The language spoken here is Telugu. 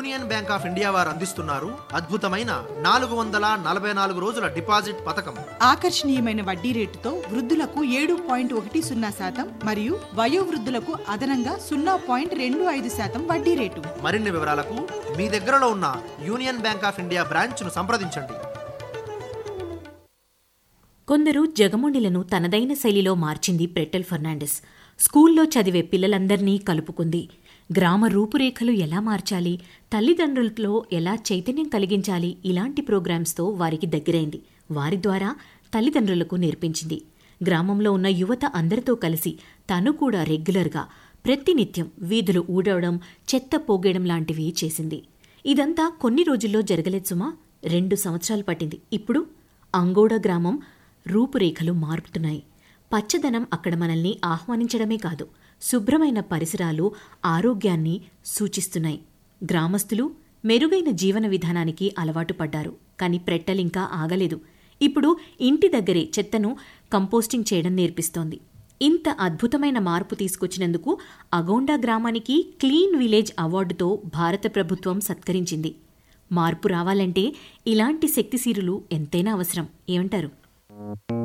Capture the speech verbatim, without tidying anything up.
యూనియన్ బ్యాంక్ ఆఫ్ ఇండియా వారు అందిస్తున్నారు అద్భుతమైన నాలుగు వందల నలభై నాలుగు రోజుల డిపాజిట్ పథకం. ఆకర్షణీయమైన వడ్డీ రేటుతో వృద్ధులకు ఏడు పాయింట్ ఒకటి సున్నా శాతం మరియు వయోవృద్ధులకు అదనంగా సున్నా పాయింట్ రెండు ఐదు శాతం వడ్డీ రేటు. మరిన్ని వివరాలకు మీ దగ్గరలో ఉన్న union bank of India branch ను సంప్రదించండి. కొందరు జగమొండిలను తనదైన శైలిలో మార్చింది ప్రెట్టెల్ ఫెర్నాండెస్. స్కూల్లో చదివే పిల్లలందర్నీ కలుపుకుంది. గ్రామ రూపురేఖలు ఎలా మార్చాలి, తల్లిదండ్రులతో ఎలా చైతన్యం కలిగించాలి, ఇలాంటి ప్రోగ్రామ్స్తో వారికి దగ్గరైంది. వారి ద్వారా తల్లిదండ్రులకు నేర్పించింది. గ్రామంలో ఉన్న యువత అందరితో కలిసి తను కూడా రెగ్యులర్గా ప్రతినిత్యం వీధులు ఊడవడం, చెత్త పోగేయడం లాంటివి చేసింది. ఇదంతా కొన్ని రోజుల్లో జరగలేదు సుమా, రెండు సంవత్సరాలు పట్టింది. ఇప్పుడు అంగోడ గ్రామం రూపురేఖలు మారుతున్నాయి. పచ్చదనం అక్కడ మనల్ని ఆహ్వానించడమే కాదు, శుభ్రమైన పరిసరాలు ఆరోగ్యాన్ని సూచిస్తున్నాయి. గ్రామస్తులు మెరుగైన జీవన విధానానికి అలవాటు పడ్డారు. కానీ ప్రెట్టెల్ ఇంకా ఆగలేదు. ఇప్పుడు ఇంటి దగ్గరే చెత్తను కంపోస్టింగ్ చేయడం నేర్పిస్తోంది. ఇంత అద్భుతమైన మార్పు తీసుకొచ్చినందుకు అగౌండా గ్రామానికి క్లీన్ విలేజ్ అవార్డుతో భారత ప్రభుత్వం సత్కరించింది. మార్పు రావాలంటే ఇలాంటి శక్తిశీరులు ఎంతైనా అవసరం. ఏమంటారు?